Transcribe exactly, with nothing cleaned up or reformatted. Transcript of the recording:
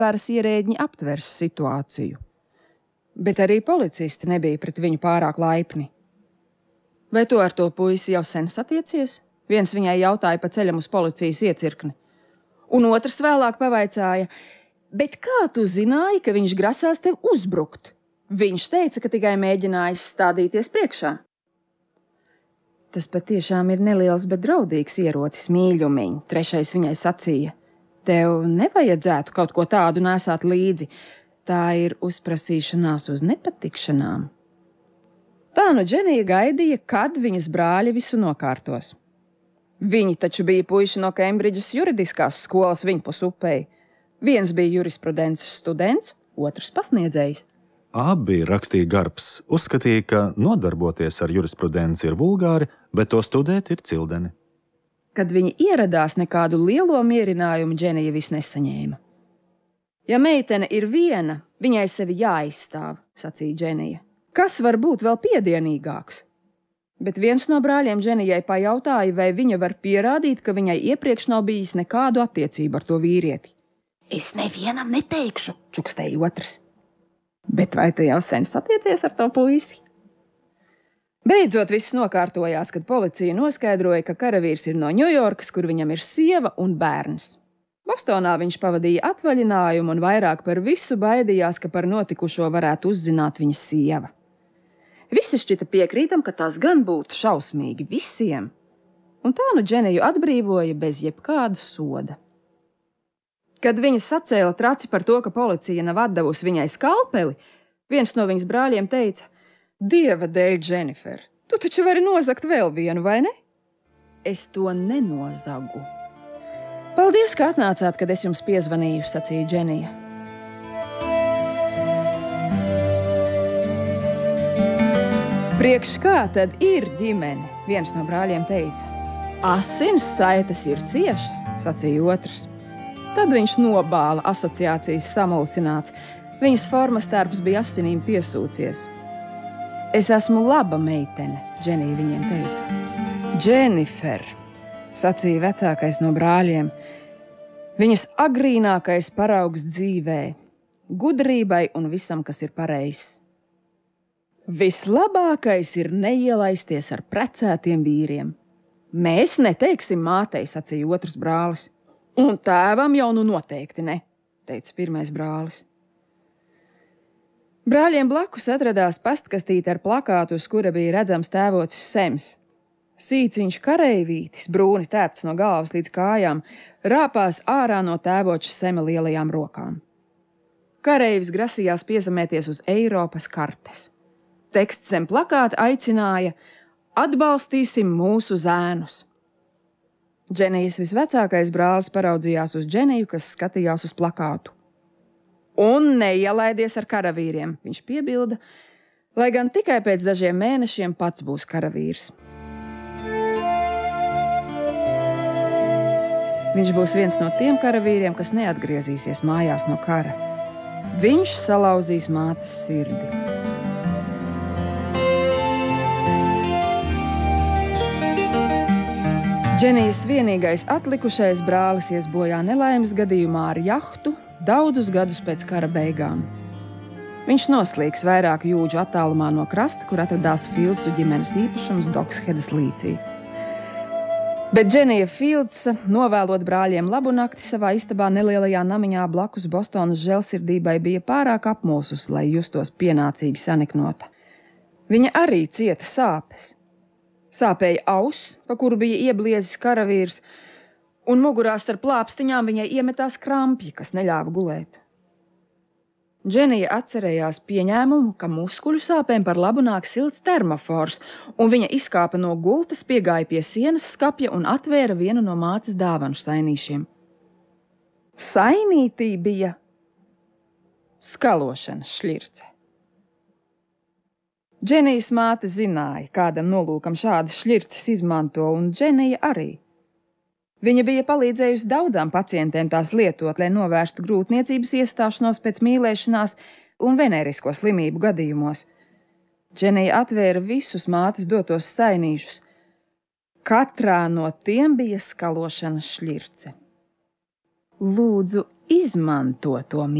varas ierēģi aptvers situāciju. Bet arī policisti nebija pret viņu pārāk laipni. Vai tu ar to puisi jau sen satiecies? Viens viņai jautāja pa ceļam uz policijas iecirkni. Un otrs vēlāk pavaicāja, bet kā tu zināji, ka viņš grasās tev uzbrukt? Viņš teica, ka tikai mēģinājis stādīties priekšā. Tas patiešām ir neliels, bet draudīgs ierocis, mīļumiņ, trešais viņai sacīja. Tev nevajadzētu kaut ko tādu nesāt līdzi. Tā ir uzprasīšanās uz nepatikšanām. Tā nu Dženija gaidīja, kad viņas brāļi visu nokārtos. Viņi taču bija puiši no Kembridžas juridiskās skolas viņpus upei. Viens bija jurisprudences students, otrs pasniedzējs. Abi rakstīja Garbs, uzskatīja, ka nodarboties ar jurisprudenci ir vulgāri, bet to studēt ir cildeni. Kad viņi ieradās, nekādu lielo mierinājumu Dženija vis nesaņēma. Ja meitene ir viena, viņai sevi jāizstāv, sacīja Dženija. Kas var būt vēl piedienīgāks? Bet viens no brāļiem Dženijai pajautāja, vai viņa var pierādīt, ka viņai iepriekš nav bijis nekādu attiecību ar to vīrieti. Es nevienam neteikšu, čukstēja otrs. Bet vai tu jau sen satiecies ar to puisi? Beidzot viss nokārtojās, kad policija noskaidroja, ka karavīrs ir no Ņujorkas, kur viņam ir sieva un bērns. Bostonā viņš pavadīja atvaļinājumu un vairāk par visu baidījās, ka par notikušo varētu uzzināt viņa sieva. Visi šķita piekrītam, ka tas gan būtu šausmīgi visiem, un tā nu Dženiju atbrīvoja bez jebkāda soda. Kad viņa sacēla traci par to, ka policija nav atdevusi viņai skalpeli, viens no viņas brāļiem teica, Dieva dēļ, Dženifer, tu taču vari nozagt vēl vienu, vai ne? Es to nenozagu. Paldies, ka atnācāt, kad es jums piezvanīju, sacīja Dženija. Priekš kā tad ir ģimene, viens no brāļiem teica. Asins saites ir ciešas, sacīja otrs. Tad viņš nobāla asociācijas samulsināts. Viņas formas tērps bija asinīm piesūcies. Es esmu laba meitene, Dženija viņiem teica. Dženifer, sacīja vecākais no brāļiem. Viņas agrīnākais paraugs dzīvē, gudrībai un visam, kas ir pareizs. Vislabākais ir neielaisties ar precētiem vīriem. Mēs neteiksim mātei, sacīja otrs brālis. Un tēvam jau nu noteikti ne, teica pirmais brālis. Brāļiem blakus atradās pastkastīte ar plakātu, uz kura bija redzams tēvocis Sems. Sīciņš kareivītis, brūni tērpts no galvas līdz kājām, rāpās ārā no tēvoča Sema lielajām rokām. Kareivis grasījās piezemēties uz Eiropas kartes. Teksts zem plakāta aicināja atbalstīsim mūsu zēnus. Dženijas visvecākais brālis paraudzījās uz Dženiju, kas skatījās uz plakātu. Un neielaidies ar karavīriem, viņš piebilda, lai gan tikai pēc dažiem mēnešiem pats būs karavīrs. Viņš būs viens no tiem karavīriem, kas neatgriezīsies mājās no kara. Viņš salauzīs mātes sirdi. Dženijas vienīgais atlikušais brālis ies bojā nelaimes gadījumā ar jahtu daudzus gadus pēc kara beigām. Viņš noslīgs vairāku jūdžu attālumā no krasta, kur atradās Fieldsu ģimenes īpašums Dokshedas līcī. Bet Dženija Fieldsa, novēlot brāļiem labu nakti savā istabā nelielajā namiņā blakus Bostonas žēlsirdībai, bija pārāk apmulsus, lai justos pienācīgi saniknota. Viņa arī cieta sāpes. Sāpēja auss, pa kuru bija iebliezis karavīrs, un mugurā starp plāpstiņām viņai iemetās krampji, kas neļāva gulēt. Dženija atcerējās pieņēmumu, ka muskuļu sāpēm par labu nāk silts termofors, un viņa izkāpa no gultas, piegāja pie sienas skapja un atvēra vienu no mātes dāvanu sainīšiem. Sainītī bija skalošanas šļirce. Dženijas māte zināja, kādam nolūkam šādas šļirces izmanto, un Dženija arī. Viņa bija palīdzējusi daudzām pacientēm tās lietot, lai novērstu grūtniecības iestāšanos pēc mīlēšanās un venērisko slimību gadījumos. Dženija atvēra visus mātes dotos sainīšus. Katrā no tiem bija skalošanas šļirce. Lūdzu, izmanto to